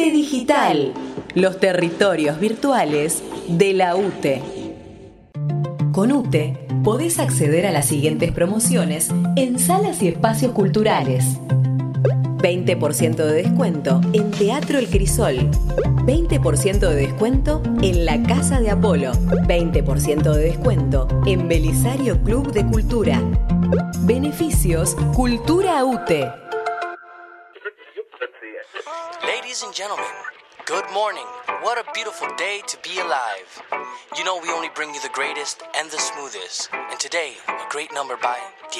UTE Digital, los territorios virtuales de la UTE. Con UTE podés acceder a las siguientes promociones en salas y espacios culturales. 20% de descuento en Teatro El Crisol, 20% de descuento en la Casa de Apolo, 20% de descuento en Belisario Club de Cultura. Beneficios Cultura UTE. Ladies and gentlemen, good morning. What a beautiful day to be alive. You know we only bring you the greatest and the smoothest. And today, a great number by